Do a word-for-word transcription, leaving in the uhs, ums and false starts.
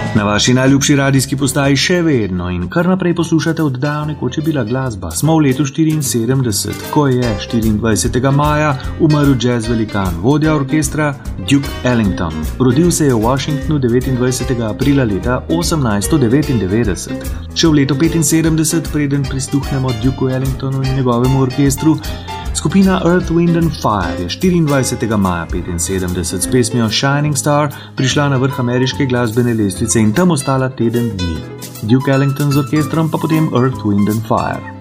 Na vaši najljubši radijski postaji še vedno in kar naprej poslušate oddajo Nekoč je bila glasba. Smo v letu štiriinsedemdeset, ko je štiriindvajsetega maja umrl jazz velikan, vodja orkestra Duke Ellington. Rodil se je v Washingtonu devetindvajsetega aprila leta osemnajststo devetindevetdeset. Še v letu petinsedemdeset, preden prisluhnemo Dukeu Ellingtonu in njegovemu orkestru, skupina Earth, Wind and Fire je štiriindvajsetega maja petinsedemdeset s pesmijo Shining Star prišla na vrh ameriške glasbene lestvice in tam ostala teden dni. Duke Ellington z orkestrom, pa potem Earth, Wind and Fire.